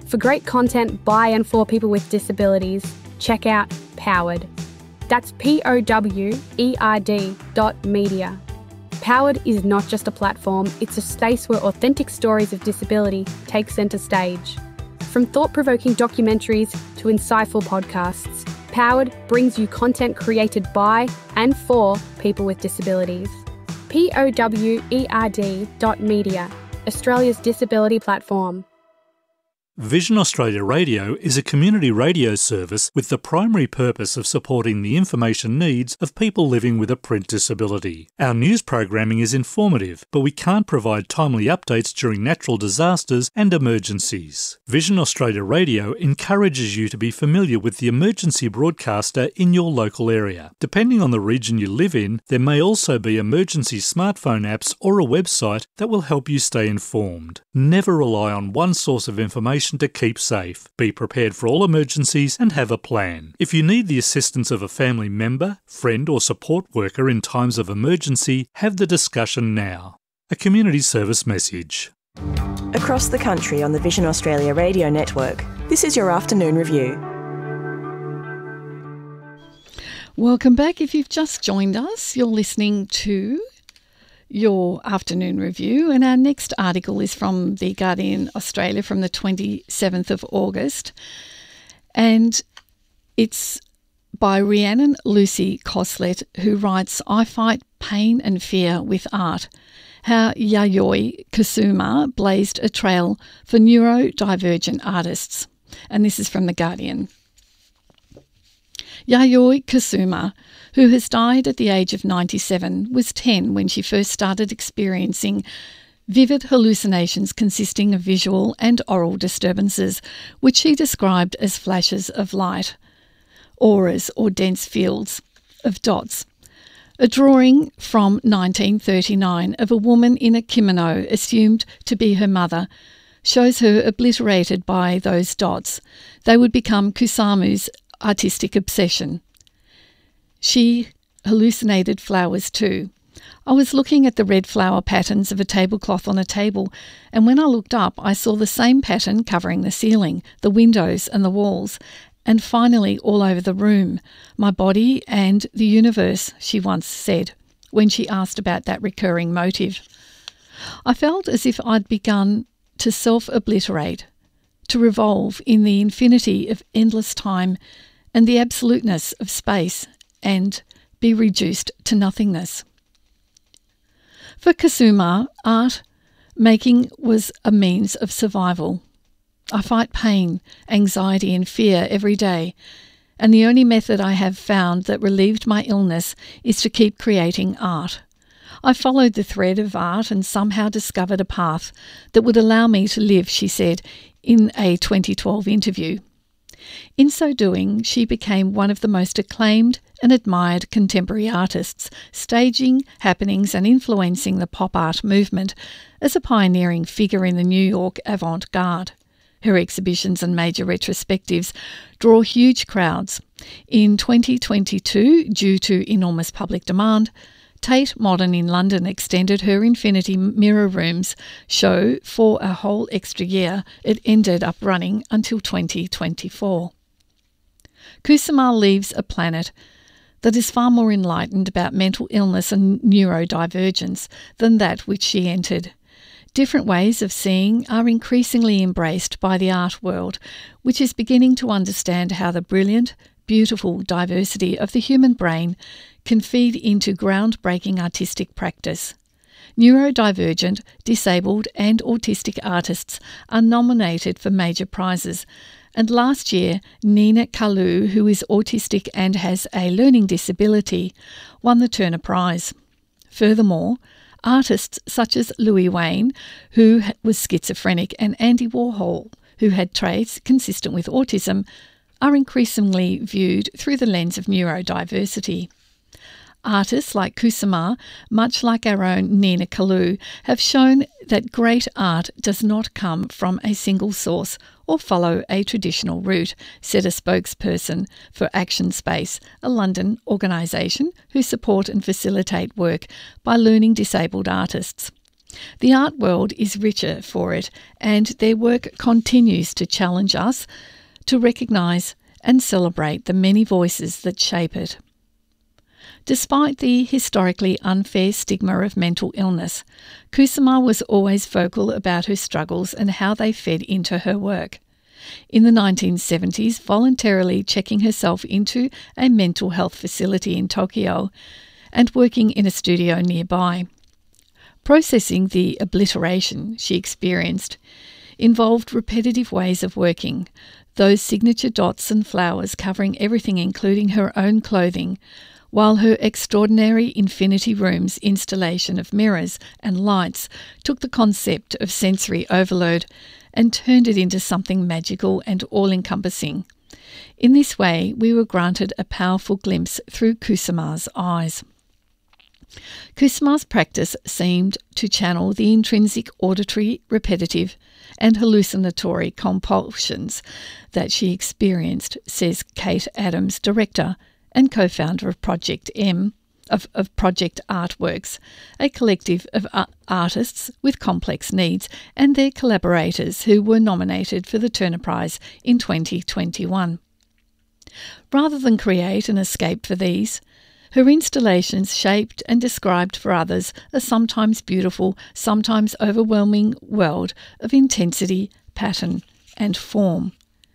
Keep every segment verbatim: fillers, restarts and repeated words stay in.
For great content by and for people with disabilities, check out Powered. That's P O W E R D dot media. Powered is not just a platform, it's a space where authentic stories of disability take centre stage. From thought-provoking documentaries to insightful podcasts, Powered brings you content created by and for people with disabilities. P O W E R D dot media, Australia's disability platform. Vision Australia Radio is a community radio service with the primary purpose of supporting the information needs of people living with a print disability. Our news programming is informative, but we can't provide timely updates during natural disasters and emergencies. Vision Australia Radio encourages you to be familiar with the emergency broadcaster in your local area. Depending on the region you live in, there may also be emergency smartphone apps or a website that will help you stay informed. Never rely on one source of information to keep safe. Be prepared for all emergencies and have a plan. If you need the assistance of a family member, friend or support worker in times of emergency, have the discussion now. A community service message. Across the country on the Vision Australia Radio Network, this is your afternoon review. Welcome back. If you've just joined us, you're listening to your afternoon review, and our next article is from The Guardian Australia from the twenty-seventh of August, and it's by Rhiannon Lucy Coslet, who writes, "I fight pain and fear with art. How Yayoi Kusuma blazed a trail for neurodivergent artists." And this is from The Guardian. Yayoi Kusuma, who has died at the age of ninety-seven, was ten when she first started experiencing vivid hallucinations consisting of visual and oral disturbances, which she described as flashes of light, auras or dense fields of dots. A drawing from nineteen thirty-nine of a woman in a kimono assumed to be her mother shows her obliterated by those dots. They would become Kusuma's artistic obsession. She hallucinated flowers too. I was looking at the red flower patterns of a tablecloth on a table, and when I looked up, I saw the same pattern covering the ceiling, the windows and the walls, and finally all over the room, my body and the universe, she once said, when she asked about that recurring motive. I felt as if I'd begun to self-obliterate, to revolve in the infinity of endless time and the absoluteness of space, and be reduced to nothingness. For Kusuma, art making was a means of survival. I fight pain, anxiety and fear every day, and the only method I have found that relieved my illness is to keep creating art. I followed the thread of art and somehow discovered a path that would allow me to live, she said in a twenty twelve interview. In so doing, she became one of the most acclaimed and admired contemporary artists, staging happenings and influencing the pop art movement as a pioneering figure in the New York avant-garde. Her exhibitions and major retrospectives draw huge crowds. In twenty twenty-two, due to enormous public demand, Tate Modern in London extended her Infinity Mirror Rooms show for a whole extra year. It ended up running until twenty twenty-four. Kusuma leaves a planet that is far more enlightened about mental illness and neurodivergence than that which she entered. Different ways of seeing are increasingly embraced by the art world, which is beginning to understand how the brilliant, beautiful diversity of the human brain can feed into groundbreaking artistic practice. Neurodivergent, disabled and autistic artists are nominated for major prizes, and last year Nina Kalu, who is autistic and has a learning disability, won the Turner Prize. Furthermore, artists such as Louis Wayne, who was schizophrenic, and Andy Warhol, who had traits consistent with autism, are increasingly viewed through the lens of neurodiversity. Artists like Kusuma, much like our own Nina Kalu, have shown that great art does not come from a single source or follow a traditional route, said a spokesperson for Action Space, a London organisation who support and facilitate work by learning disabled artists. The art world is richer for it, and their work continues to challenge us to recognise and celebrate the many voices that shape it. Despite the historically unfair stigma of mental illness, Kusama was always vocal about her struggles and how they fed into her work. In the nineteen seventies, voluntarily checking herself into a mental health facility in Tokyo and working in a studio nearby. Processing the obliteration she experienced involved repetitive ways of working, those signature dots and flowers covering everything including her own clothing, while her extraordinary Infinity Rooms installation of mirrors and lights took the concept of sensory overload and turned it into something magical and all-encompassing. In this way, we were granted a powerful glimpse through Kusama's eyes. Kusama's practice seemed to channel the intrinsic auditory, repetitive and hallucinatory compulsions that she experienced, says Kate Adams, director and co-founder of Project M, of, of Project Artworks, a collective of uh, artists with complex needs, and their collaborators who were nominated for the Turner Prize in twenty twenty-one. Rather than create an escape for these, her installations shaped and described for others a sometimes beautiful, sometimes overwhelming world of intensity, pattern and form.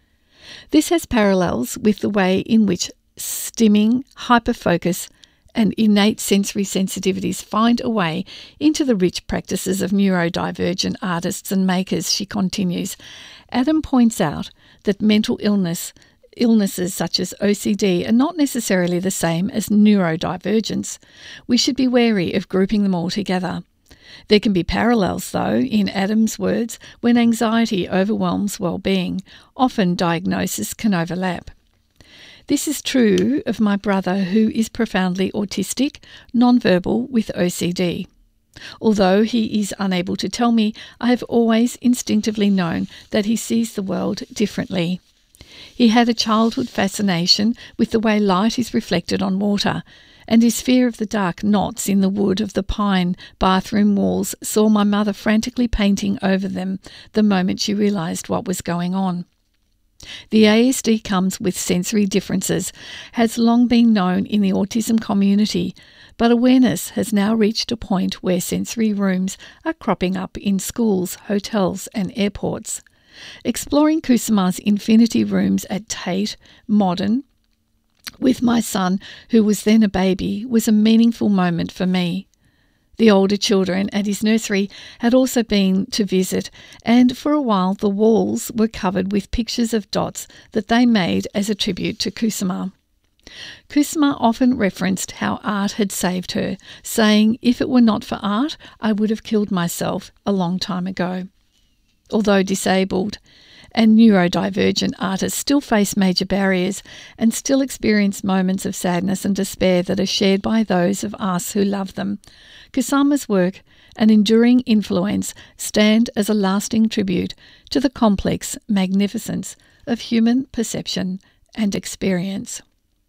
This has parallels with the way in which stimming, hyperfocus and innate sensory sensitivities find a way into the rich practices of neurodivergent artists and makers, she continues. Adam points out that mental illness Illnesses such as O C D are not necessarily the same as neurodivergence. We should be wary of grouping them all together. There can be parallels, though, in Adam's words, when anxiety overwhelms well-being. Often diagnosis can overlap. This is true of my brother, who is profoundly autistic, nonverbal with O C D. Although he is unable to tell me, I have always instinctively known that he sees the world differently. He had a childhood fascination with the way light is reflected on water, and his fear of the dark knots in the wood of the pine bathroom walls saw my mother frantically painting over them the moment she realised what was going on. The A S D comes with sensory differences, has long been known in the autism community, but awareness has now reached a point where sensory rooms are cropping up in schools, hotels and airports. Exploring Kusama's Infinity Rooms at Tate Modern with my son, who was then a baby, was a meaningful moment for me. The older children at his nursery had also been to visit, and for a while the walls were covered with pictures of dots that they made as a tribute to Kusama. Kusama often referenced how art had saved her, saying, "If it were not for art, I would have killed myself a long time ago." Although disabled and neurodivergent artists still face major barriers and still experience moments of sadness and despair that are shared by those of us who love them, Kusama's work and enduring influence stand as a lasting tribute to the complex magnificence of human perception and experience.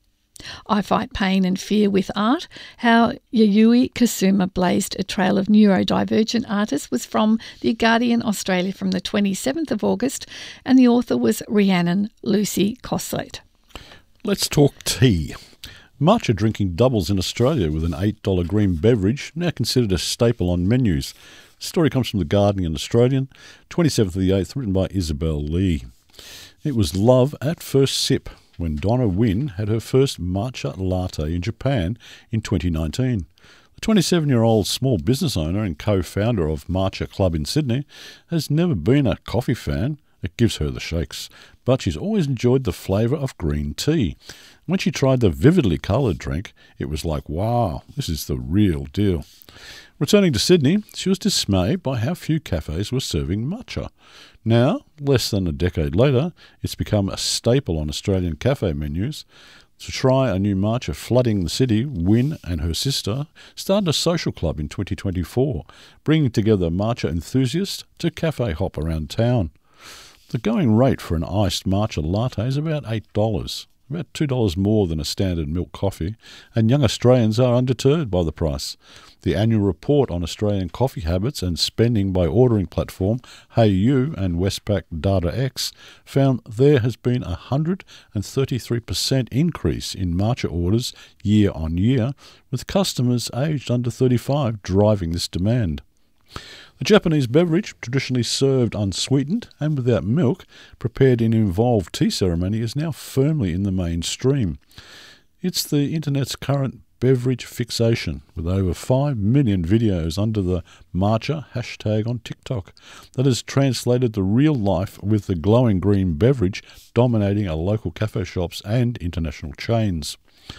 I fight pain and fear with art. How Yayoi Kusama blazed a trail of neurodivergent artists was from The Guardian Australia from the twenty-seventh of August, and the author was Rhiannon Lucy Coslet. Let's talk tea. Matcha drinking doubles in Australia with an eight dollars green beverage, now considered a staple on menus. The story comes from The Guardian Australian, twenty-seventh of the eighth, written by Isabel Lee. It was love at first sip when Donna Wynne had her first matcha latte in Japan in twenty nineteen. The twenty-seven-year-old small business owner and co-founder of Matcha Club in Sydney has never been a coffee fan. It gives her the shakes. But she's always enjoyed the flavour of green tea. When she tried the vividly coloured drink, it was like, wow, this is the real deal. Returning to Sydney, she was dismayed by how few cafes were serving matcha. Now, less than a decade later, it's become a staple on Australian cafe menus. To try a new matcha flooding the city, Wynne and her sister started a social club in twenty twenty-four, bringing together matcha enthusiasts to cafe hop around town. The going rate for an iced matcha latte is about eight dollars. about two dollars more than a standard milk coffee, and young Australians are undeterred by the price. The annual report on Australian coffee habits and spending by ordering platform HeyU and Westpac DataX found there has been a one hundred thirty-three percent increase in matcha orders year on year, with customers aged under thirty-five driving this demand. The Japanese beverage, traditionally served unsweetened and without milk, prepared in an involved tea ceremony, is now firmly in the mainstream. It's the internet's current beverage fixation, with over five million videos under the matcha hashtag on TikTok, that has translated the real life, with the glowing green beverage dominating our local cafe shops and international chains.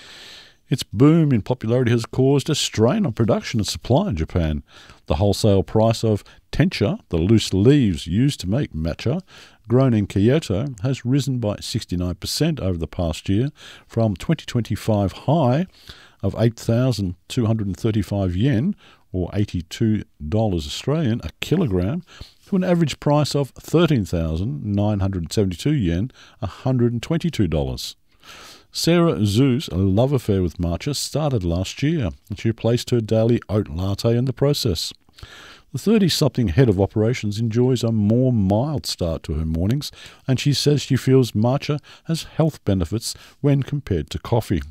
Its boom in popularity has caused a strain on production and supply in Japan. The wholesale price of tencha, the loose leaves used to make matcha, grown in Kyoto, has risen by sixty-nine percent over the past year, from twenty twenty-five high of eight thousand two hundred thirty-five yen, or eighty-two dollars Australian, a kilogram, to an average price of thirteen thousand nine hundred seventy-two yen, one hundred twenty-two dollars. Sarah Zhu's love affair with matcha started last year, and she replaced her daily oat latte in the process. The thirty-something head of operations enjoys a more mild start to her mornings, and she says she feels matcha has health benefits when compared to coffee.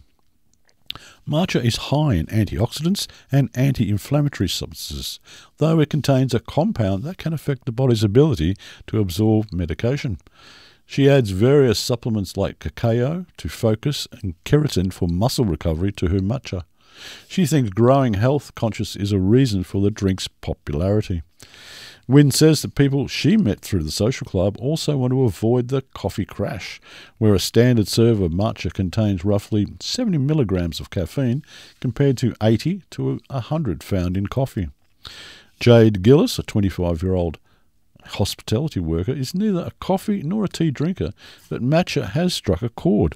Matcha is high in antioxidants and anti-inflammatory substances, though it contains a compound that can affect the body's ability to absorb medication. She adds various supplements like cacao to focus and keratin for muscle recovery to her matcha. She thinks growing health conscious is a reason for the drink's popularity. Wynne says that people she met through the social club also want to avoid the coffee crash, where a standard serve of matcha contains roughly seventy milligrams of caffeine compared to eighty to one hundred found in coffee. Jade Gillis, a twenty-five-year-old hospitality worker, is neither a coffee nor a tea drinker, but matcha has struck a chord.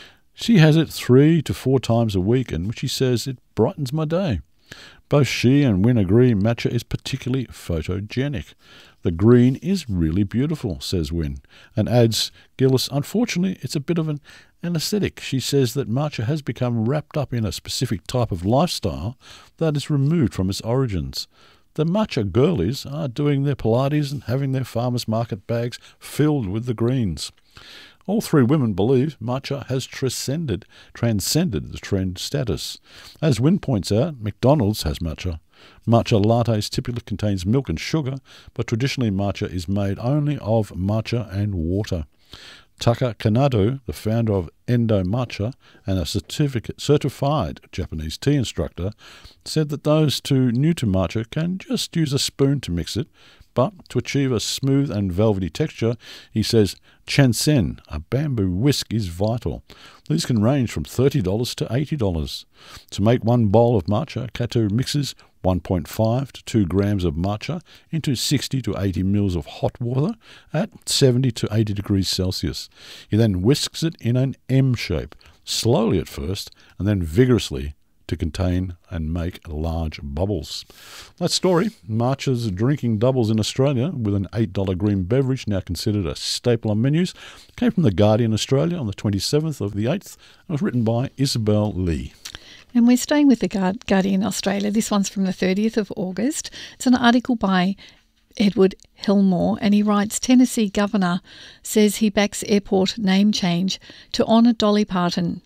She has it three to four times a week, and she says it brightens my day. Both she and Wynne agree matcha is particularly photogenic. The green is really beautiful, says Wynne, and adds, Gillis, unfortunately, it's a bit of an anesthetic. She says that matcha has become wrapped up in a specific type of lifestyle that is removed from its origins. The matcha girlies are doing their Pilates and having their farmers market bags filled with the greens. All three women believe matcha has transcended, transcended the trend status. As Wynne points out, McDonald's has matcha. Matcha lattes typically contains milk and sugar, but traditionally matcha is made only of matcha and water. Taka Kanado, the founder of Endo Matcha and a certificate, certified Japanese tea instructor, said that those too new to matcha can just use a spoon to mix it, but to achieve a smooth and velvety texture, he says, chansen, a bamboo whisk, is vital. These can range from thirty dollars to eighty dollars. To make one bowl of matcha, Kato mixes one point five to two grams of matcha into sixty to eighty mils of hot water at seventy to eighty degrees Celsius. He then whisks it in an M shape, slowly at first, and then vigorously to contain and make large bubbles. That story, matcha's drinking doubles in Australia with an eight dollars green beverage now considered a staple on menus, came from The Guardian Australia on the twenty-seventh of the eighth and was written by Isabel Lee. And we're staying with The Guardian Australia. This one's from the thirtieth of August. It's an article by Edward Hillmore, and he writes, Tennessee Governor says he backs airport name change to honour Dolly Parton.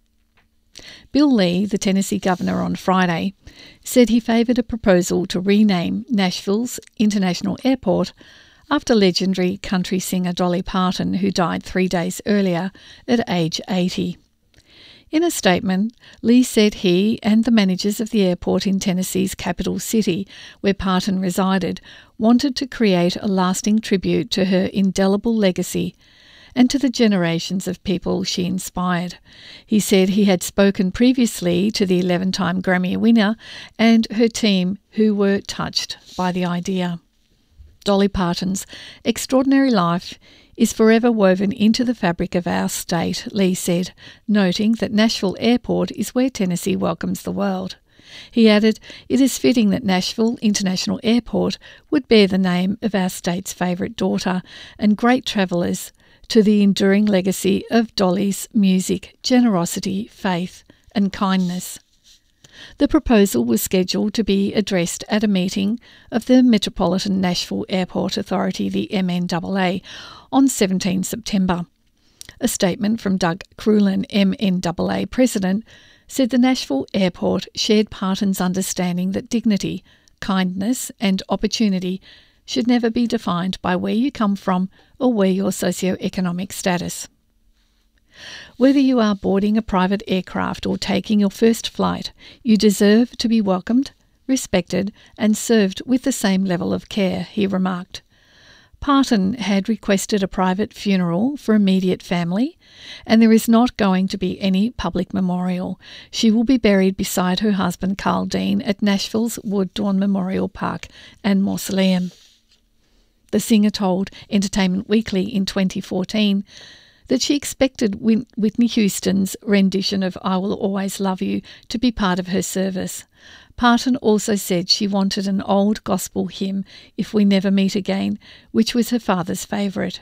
Bill Lee, the Tennessee governor, on Friday said he favoured a proposal to rename Nashville's International Airport after legendary country singer Dolly Parton, who died three days earlier at age eighty. In a statement, Lee said he and the managers of the airport in Tennessee's capital city, where Parton resided, wanted to create a lasting tribute to her indelible legacy and to the generations of people she inspired. He said he had spoken previously to the eleven-time Grammy winner and her team, who were touched by the idea. Dolly Parton's extraordinary life is forever woven into the fabric of our state, Lee said, noting that Nashville Airport is where Tennessee welcomes the world. He added, it is fitting that Nashville International Airport would bear the name of our state's favourite daughter and great travellers to the enduring legacy of Dolly's music, generosity, faith and kindness. The proposal was scheduled to be addressed at a meeting of the Metropolitan Nashville Airport Authority, the M N A A, on the seventeenth of September. A statement from Doug Crulin, M N A A President, said the Nashville Airport shared Parton's understanding that dignity, kindness and opportunity should never be defined by where you come from or where your socio-economic status. Whether you are boarding a private aircraft or taking your first flight, you deserve to be welcomed, respected and served with the same level of care, he remarked. Parton had requested a private funeral for immediate family, and there is not going to be any public memorial. She will be buried beside her husband Carl Dean at Nashville's Wood Dawn Memorial Park and Mausoleum. The singer told Entertainment Weekly in twenty fourteen that she expected Whitney Houston's rendition of I Will Always Love You to be part of her service. Parton also said she wanted an old gospel hymn, If We Never Meet Again, which was her father's favourite.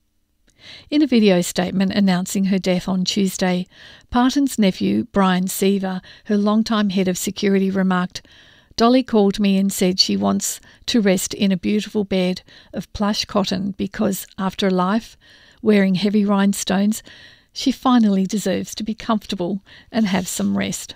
In a video statement announcing her death on Tuesday, Parton's nephew, Brian Seaver, her longtime head of security, remarked, "Dolly called me and said she wants to rest in a beautiful bed of plush cotton because after a life wearing heavy rhinestones, she finally deserves to be comfortable and have some rest."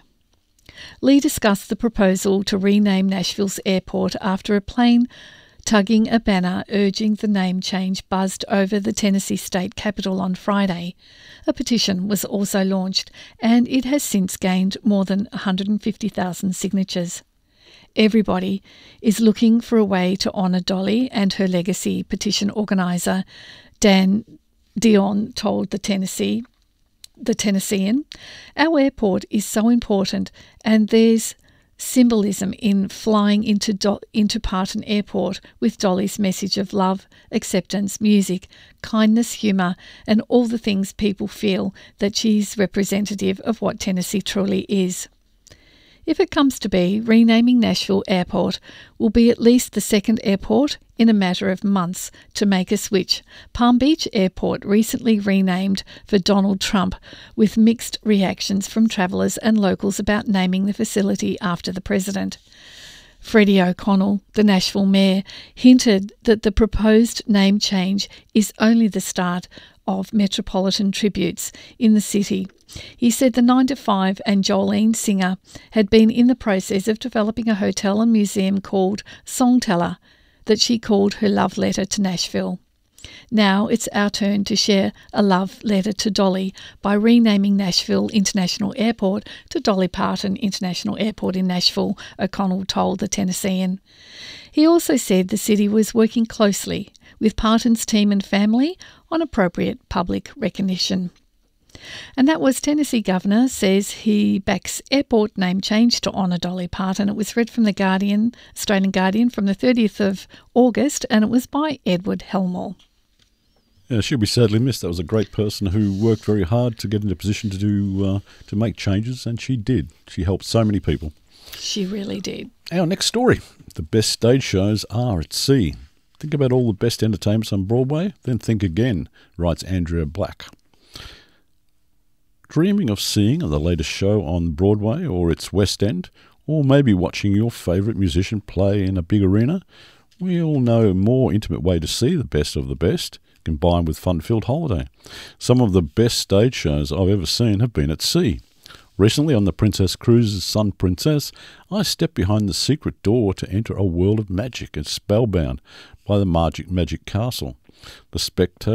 Lee discussed the proposal to rename Nashville's airport after a plane tugging a banner urging the name change buzzed over the Tennessee state capitol on Friday. A petition was also launched, and it has since gained more than one hundred fifty thousand signatures. Everybody is looking for a way to honour Dolly and her legacy, petition organiser Dan Dion told the Tennessee, the Tennessean. Our airport is so important, and there's symbolism in flying into Do- into Parton Airport with Dolly's message of love, acceptance, music, kindness, humour, and all the things people feel that she's representative of what Tennessee truly is. If it comes to be, renaming Nashville Airport will be at least the second airport in a matter of months to make a switch. Palm Beach Airport recently renamed for Donald Trump, with mixed reactions from travellers and locals about naming the facility after the president. Freddie O'Connell, the Nashville mayor, hinted that the proposed name change is only the start of metropolitan tributes in the city. He said the nine to five and Jolene Singer had been in the process of developing a hotel and museum called Songteller that she called her love letter to Nashville. Now it's our turn to share a love letter to Dolly by renaming Nashville International Airport to Dolly Parton International Airport in Nashville, O'Connell told the Tennessean. He also said the city was working closely with Parton's team and family on appropriate public recognition. And that was Tennessee Governor says he backs airport name change to honour Dolly Parton. It was read from the Guardian, Australian Guardian, from the thirtieth of August, and it was by Edward Helmore. Yeah, she'll be sadly missed. That was a great person who worked very hard to get into a position to do uh, to make changes, and she did. She helped so many people. She really did. Our next story. The best stage shows are at sea. Think about all the best entertainments on Broadway, then think again, writes Andrea Black. Dreaming of seeing the latest show on Broadway or its West End, or maybe watching your favourite musician play in a big arena? We all know a more intimate way to see the best of the best, combined with fun-filled holiday. Some of the best stage shows I've ever seen have been at sea. Recently on the Princess Cruises Sun Princess, I stepped behind the secret door to enter a world of magic and spellbound by the Magic Magic Castle. The spectator